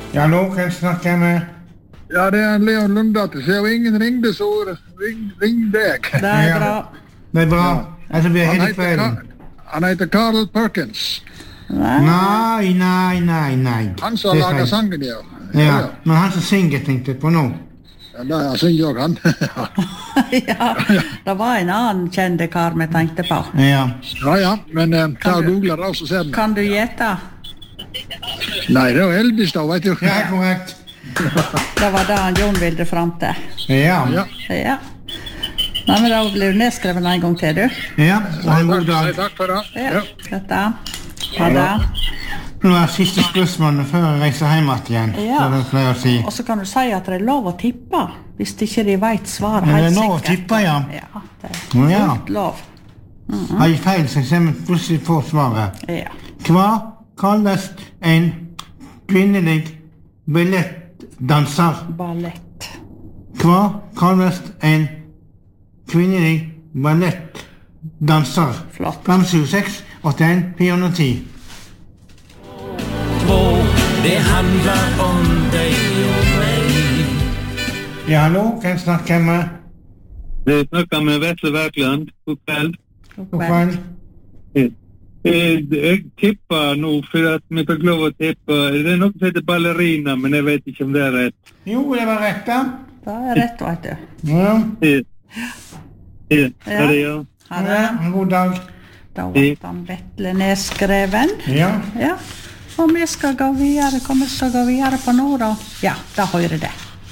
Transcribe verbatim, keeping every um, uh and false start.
Ja, nå kan jeg snakke med... Ja, det er Leon Lundater. Så jeg ingen ringde, så ring, ring deg. Det er bra. Det er bra. Ja. Altså, vi er Han hele heter, kvelden. Ka- han heter Carl Perkins. Nei, nei, nei, nei. Han som Det er lager feil. sangen, ja. Ja, men han som synger tenkte jeg på nå. Ja, da, jeg synger jo han. Ja, det var en annen kjente kar vi tenkte på. Ja. Ja, ja, men eh, ta og du- google det, og så ser vi. Kan du gjette? Nei, det er jo Elvis da, vet du. Ja, korrekt. Det var det han Jon ville fram til. Ja. Ja. Ja. Nei, men da blir du nedskrevet en gang til, du. Ja, og en god Takk, dag. takk for det. Ja, dette. Ha det. Nå er siste spørsmålet før jeg reiser hjem igjen. Ja. Så det pleier å si. Og så kan du si at det er lov å tippe, hvis ikke de vet svaret Men det helt er lov å sikkert. tippe, ja. Ja, det er Ja. fullt lov. Har jeg feil, så jeg ser meg plutselig får svaret. Ja. Hva kalles en kvinnelig ballettdanser? Ballett. Hva kalles en kvinnelig ballettdanser? Flott. fem sju seks åtte en fire nul ti. Det handlar om dig och mig. Ja, hallo, kan jeg snakke med? Jeg snakker med Vetle Verkland. God kveld. God kveld. Jeg, jeg tipper nå, for at vi fikk lov å tippe. Det er noe som heter ballerina, men jeg vet ikke om det er rett. Jo, det var rett da. Det er rett, vet du. Ja, Ja. Ja, er det ja? Ha det. ja, en god dag. Da var han Vetle nedskreven. Ja. Ja. Og vi skal gå videre. Hva vi skal gå videre på nå, da? Ja, da hører det.